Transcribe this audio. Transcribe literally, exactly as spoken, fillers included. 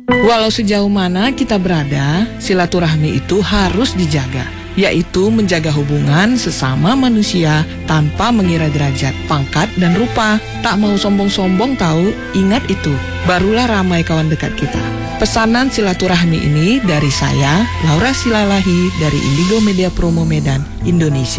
Walau sejauh mana kita berada, silaturahmi itu harus dijaga, yaitu menjaga hubungan sesama manusia tanpa mengira derajat, pangkat, dan rupa. Tak mau sombong-sombong tahu, ingat itu, barulah ramai kawan dekat kita. Pesanan silaturahmi ini dari saya, Laura Silalahi, dari Indigo Media Promo Medan, Indonesia.